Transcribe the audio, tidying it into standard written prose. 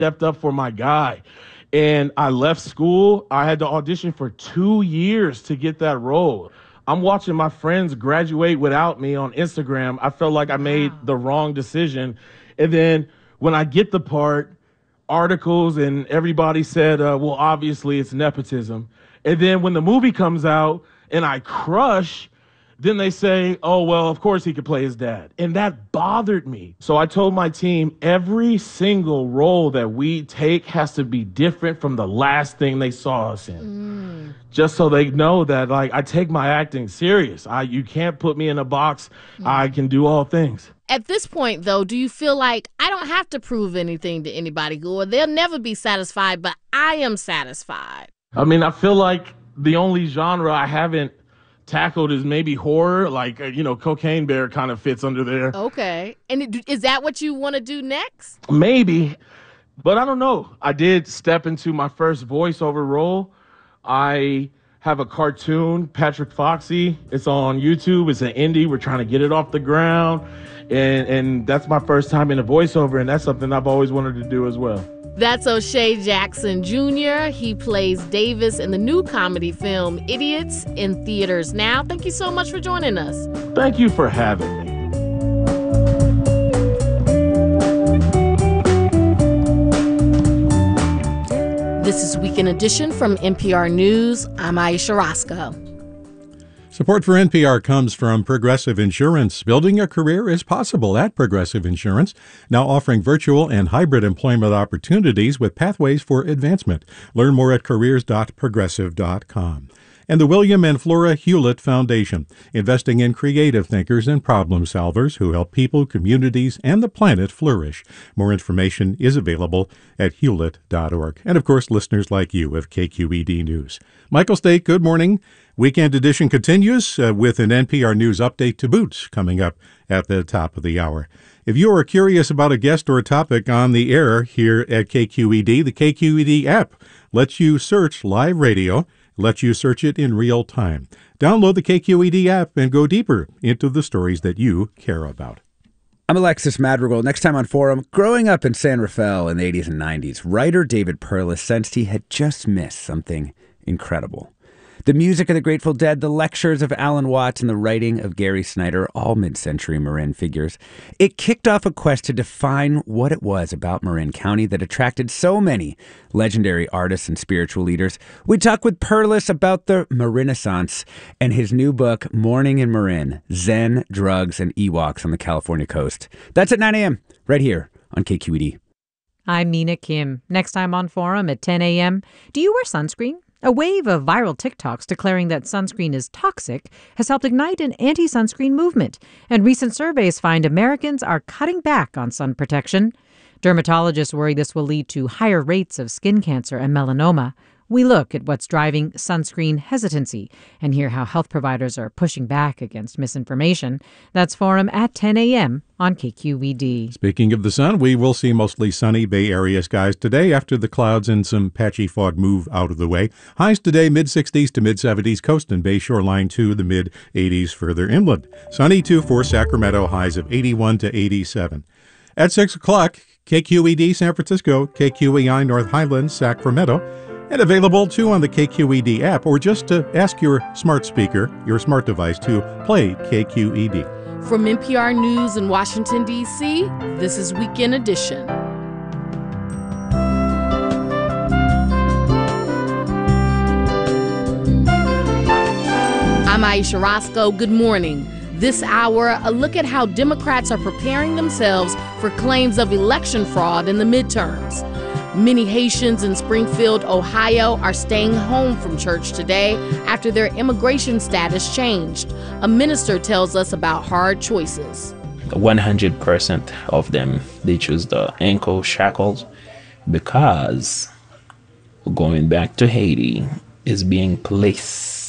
stepped up for my guy. And I left school. I had to audition for 2 years to get that role. I'm watching my friends graduate without me on Instagram. I felt like I made the wrong decision. And then when I get the part, articles and everybody said, well, obviously it's nepotism. And then when the movie comes out and I crush, then they say, oh, well, of course he could play his dad. And that bothered me. So I told my team, every single role that we take has to be different from the last thing they saw us in. Just so they know that, like, I take my acting serious. You can't put me in a box. I can do all things. At this point, though, do you feel like I don't have to prove anything to anybody, or they'll never be satisfied, but I am satisfied? I mean, I feel like the only genre I haven't tackled is maybe horror, like, Cocaine Bear kind of fits under there. Okay. And is that what you want to do next? Maybe, but I don't know. I did step into my first voiceover role. I have a cartoon, Patrick Foxy. It's on YouTube. It's an indie. We're trying to get it off the ground. And that's my first time in a voiceover, and that's something I've always wanted to do as well. That's O'Shea Jackson Jr. He plays Davis in the new comedy film Idiots, in theaters now. Thank you so much for joining us. Thank you for having me. This is Weekend Edition from NPR News. I'm Aisha Roscoe. Support for NPR comes from Progressive Insurance. Building a career is possible at Progressive Insurance, now offering virtual and hybrid employment opportunities with pathways for advancement. Learn more at careers.progressive.com. And the William and Flora Hewlett Foundation, investing in creative thinkers and problem solvers who help people, communities, and the planet flourish. More information is available at hewlett.org. And, of course, listeners like you of KQED News. Michael State, good morning. Weekend Edition continues with an NPR News update to boot coming up at the top of the hour. If you are curious about a guest or a topic on the air here at KQED, the KQED app lets you search live radio, lets you search it in real time. Download the KQED app and go deeper into the stories that you care about. I'm Alexis Madrigal. Next time on Forum, growing up in San Rafael in the 80s and 90s, writer David Perlis sensed he had just missed something incredible. The music of the Grateful Dead, the lectures of Alan Watts, and the writing of Gary Snyder, all mid-century Marin figures. It kicked off a quest to define what it was about Marin County that attracted so many legendary artists and spiritual leaders. We talk with Perlis about the Marineissance and his new book, Morning in Marin, Zen, Drugs, and Ewoks on the California coast. That's at 9 a.m. right here on KQED. I'm Mina Kim. Next time on Forum at 10 a.m. Do you wear sunscreen? A wave of viral TikToks declaring that sunscreen is toxic has helped ignite an anti-sunscreen movement, and recent surveys find Americans are cutting back on sun protection. Dermatologists worry this will lead to higher rates of skin cancer and melanoma. We look at what's driving sunscreen hesitancy and hear how health providers are pushing back against misinformation. That's Forum at 10 a.m. on KQED. Speaking of the sun, we will see mostly sunny Bay Area skies today after the clouds and some patchy fog move out of the way. Highs today, mid-60s to mid-70s, coast and bay shoreline to the mid-80s further inland. Sunny too for Sacramento, highs of 81 to 87. At 6 o'clock, KQED San Francisco, KQEI North Highlands, Sacramento, and available too on the KQED app, or just to ask your smart speaker, your smart device, to play KQED. From NPR News in Washington, D.C., this is Weekend Edition. I'm Aisha Roscoe. Good morning. This hour, a look at how Democrats are preparing themselves for claims of election fraud in the midterms. Many Haitians in Springfield, Ohio, are staying home from church today after their immigration status changed. A minister tells us about hard choices. 100% of them, they choose the ankle shackles because going back to Haiti is being placed